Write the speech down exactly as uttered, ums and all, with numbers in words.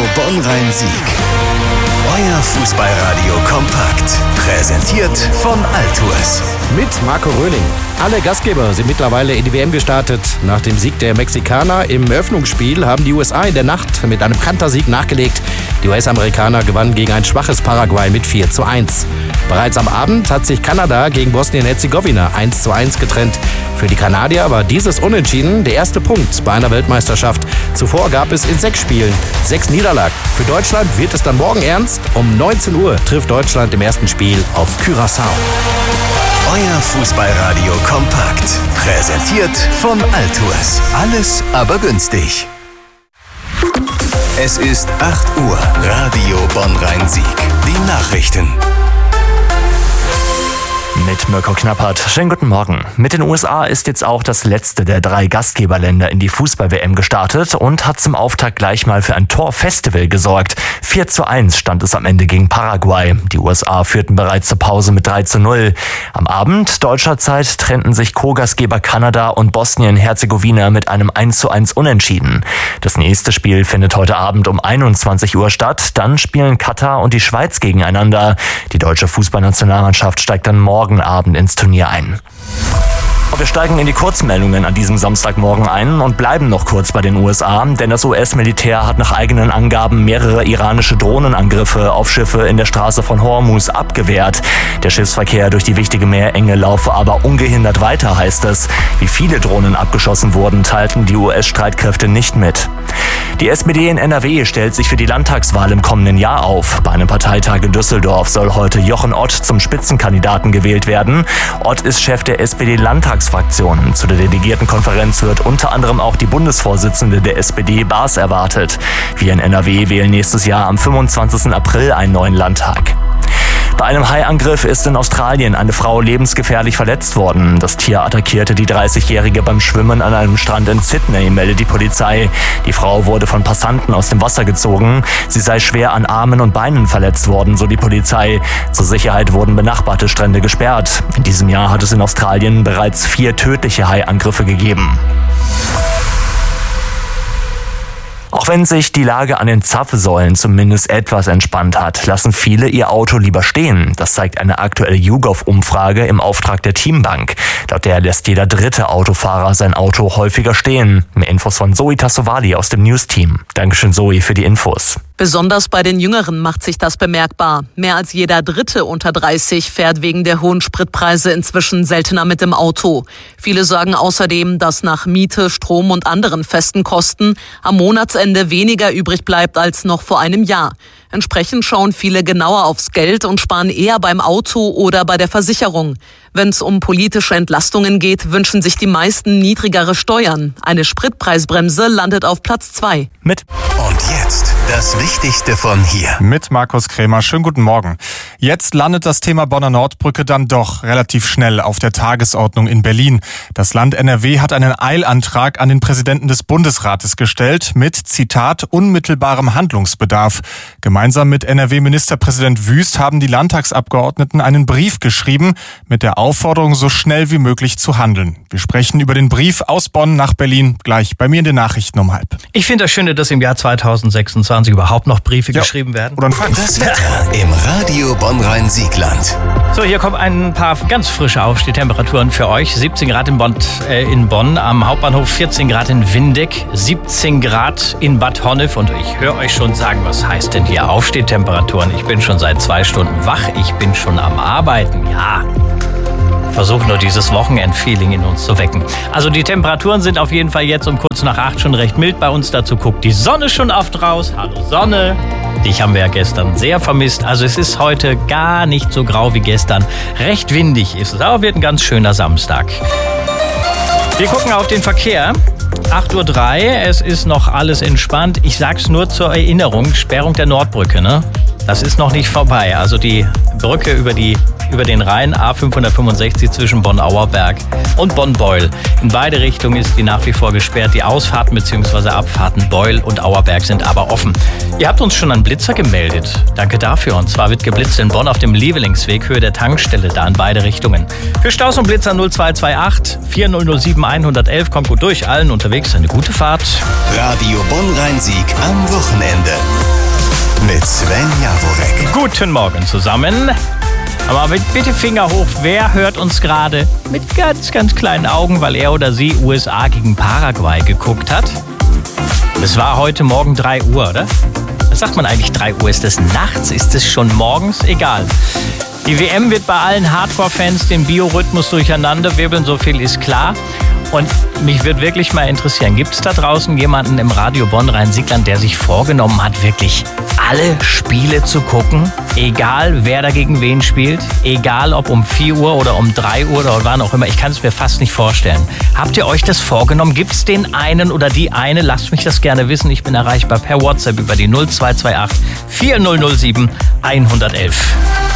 Bonn-Rhein-Sieg. Euer Fußballradio kompakt. Präsentiert von Altours. Mit Marco Röhling. Alle Gastgeber sind mittlerweile in die W M gestartet. Nach dem Sieg der Mexikaner im Eröffnungsspiel haben die U S A in der Nacht mit einem Kantersieg nachgelegt. Die U S-Amerikaner gewannen gegen ein schwaches Paraguay mit vier zu eins. Bereits am Abend hat sich Kanada gegen Bosnien-Herzegowina eins zu eins getrennt. Für die Kanadier war dieses Unentschieden der erste Punkt bei einer Weltmeisterschaft. Zuvor gab es in sechs Spielen sechs Niederlagen. Für Deutschland wird es dann morgen ernst. Um neunzehn Uhr trifft Deutschland im ersten Spiel auf Curaçao. Euer Fußballradio kompakt. Präsentiert von Altours. Alles aber günstig. Es ist acht Uhr. Radio Bonn-Rhein-Sieg. Die Nachrichten. Mit Mirko Knappert. Schönen guten Morgen. Mit den U S A ist jetzt auch das letzte der drei Gastgeberländer in die Fußball-W M gestartet und hat zum Auftakt gleich mal für ein Torfestival gesorgt. vier zu eins stand es am Ende gegen Paraguay. Die U S A führten bereits zur Pause mit drei zu null. Am Abend deutscher Zeit trennten sich Co-Gastgeber Kanada und Bosnien-Herzegowina mit einem eins zu eins Unentschieden. Das nächste Spiel findet heute Abend um einundzwanzig Uhr statt. Dann spielen Katar und die Schweiz gegeneinander. Die deutsche Fußballnationalmannschaft steigt dann morgen Abend ins Turnier ein. Wir steigen in die Kurzmeldungen an diesem Samstagmorgen ein und bleiben noch kurz bei den U S A, denn das U S-Militär hat nach eigenen Angaben mehrere iranische Drohnenangriffe auf Schiffe in der Straße von Hormuz abgewehrt. Der Schiffsverkehr durch die wichtige Meerenge laufe aber ungehindert weiter, heißt es. Wie viele Drohnen abgeschossen wurden, teilten die U S-Streitkräfte nicht mit. Die S P D in N R W stellt sich für die Landtagswahl im kommenden Jahr auf. Bei einem Parteitag in Düsseldorf soll heute Jochen Ott zum Spitzenkandidaten gewählt werden. Ott ist Chef der S P D-Landtagsfraktion. Zu der Delegiertenkonferenz wird unter anderem auch die Bundesvorsitzende der S P D, Baas, erwartet. Wir in N R W wählen nächstes Jahr am fünfundzwanzigsten April einen neuen Landtag. Bei einem Haiangriff ist in Australien eine Frau lebensgefährlich verletzt worden. Das Tier attackierte die dreißigjährige beim Schwimmen an einem Strand in Sydney, meldet die Polizei. Die Frau wurde von Passanten aus dem Wasser gezogen. Sie sei schwer an Armen und Beinen verletzt worden, so die Polizei. Zur Sicherheit wurden benachbarte Strände gesperrt. In diesem Jahr hat es in Australien bereits vier tödliche Haiangriffe gegeben. Auch wenn sich die Lage an den Zapfsäulen zumindest etwas entspannt hat, lassen viele ihr Auto lieber stehen. Das zeigt eine aktuelle YouGov-Umfrage im Auftrag der Teambank. Laut der lässt jeder dritte Autofahrer sein Auto häufiger stehen. Mehr Infos von Zoe Tassovali aus dem News-Team. Dankeschön, Zoe, für die Infos. Besonders bei den Jüngeren macht sich das bemerkbar. Mehr als jeder Dritte unter dreißig fährt wegen der hohen Spritpreise inzwischen seltener mit dem Auto. Viele sagen außerdem, dass nach Miete, Strom und anderen festen Kosten am Monatsende weniger übrig bleibt als noch vor einem Jahr. Entsprechend schauen viele genauer aufs Geld und sparen eher beim Auto oder bei der Versicherung. Wenn es um politische Entlastungen geht, wünschen sich die meisten niedrigere Steuern. Eine Spritpreisbremse landet auf Platz zwei. Mit. Und jetzt das Wichtigste von hier. Mit Markus Krämer. Schönen guten Morgen. Jetzt landet das Thema Bonner Nordbrücke dann doch relativ schnell auf der Tagesordnung in Berlin. Das Land N R W hat einen Eilantrag an den Präsidenten des Bundesrates gestellt mit, Zitat, unmittelbarem Handlungsbedarf. Gemeinsam mit N R W-Ministerpräsident Wüst haben die Landtagsabgeordneten einen Brief geschrieben mit der Aufforderung, so schnell wie möglich zu handeln. Wir sprechen über den Brief aus Bonn nach Berlin gleich bei mir in den Nachrichten um halb. Ich finde das Schöne, dass im Jahr zweitausendsechsundzwanzig überhaupt noch Briefe ja. geschrieben werden. Oder ein Fax. Das Wetter im Radio Bonn-Rhein-Siegland. So, hier kommen ein paar ganz frische Aufstehtemperaturen für euch. siebzehn Grad in Bonn, äh, in Bonn, am Hauptbahnhof vierzehn Grad in Windeck, siebzehn Grad in Bad Honnef. Und ich höre euch schon sagen, was heißt denn hier Aufstehtemperaturen? Ich bin schon seit zwei Stunden wach, ich bin schon am Arbeiten, ja. Versuche nur dieses Wochenend-Feeling in uns zu wecken. Also die Temperaturen sind auf jeden Fall jetzt um kurz nach acht schon recht mild bei uns. Dazu guckt die Sonne schon oft raus. Hallo Sonne. Dich haben wir ja gestern sehr vermisst. Also es ist heute gar nicht so grau wie gestern. Recht windig ist es, aber wird ein ganz schöner Samstag. Wir gucken auf den Verkehr. acht Uhr drei, es ist noch alles entspannt. Ich sag's nur zur Erinnerung, Sperrung der Nordbrücke, ne? Das ist noch nicht vorbei. Also die Brücke über die über den Rhein, A fünfhundertfünfundsechzig zwischen Bonn-Auerberg und Bonn-Beul. In beide Richtungen ist die nach wie vor gesperrt. Die Ausfahrten bzw. Abfahrten Beul und Auerberg sind aber offen. Ihr habt uns schon einen Blitzer gemeldet. Danke dafür. Und zwar wird geblitzt in Bonn auf dem Levelingsweg, Höhe der Tankstelle, da in beide Richtungen. Für Staus und Blitzer null zwei zwei acht vier null null sieben eins eins eins. Kommt gut durch. Allen unterwegs eine gute Fahrt. Radio Bonn-Rhein-Sieg am Wochenende. mit Sven Jawórek. Guten Morgen zusammen. Aber bitte Finger hoch, wer hört uns gerade mit ganz, ganz kleinen Augen, weil er oder sie U S A gegen Paraguay geguckt hat? Es war heute Morgen drei Uhr, oder? Was sagt man eigentlich drei Uhr? Ist das nachts? Ist das schon morgens? Egal. Die W M wird bei allen Hardcore-Fans den Biorhythmus durcheinander wirbeln, so viel ist klar. Und mich würde wirklich mal interessieren, gibt es da draußen jemanden im Radio Bonn-Rhein-Sieg-Land, der sich vorgenommen hat, wirklich alle Spiele zu gucken? Egal, wer dagegen wen spielt, egal ob um vier Uhr oder um drei Uhr oder wann auch immer, ich kann es mir fast nicht vorstellen. Habt ihr euch das vorgenommen? Gibt es den einen oder die eine? Lasst mich das gerne wissen. Ich bin erreichbar per WhatsApp über die null zwei zwei acht vier null null sieben eins eins eins.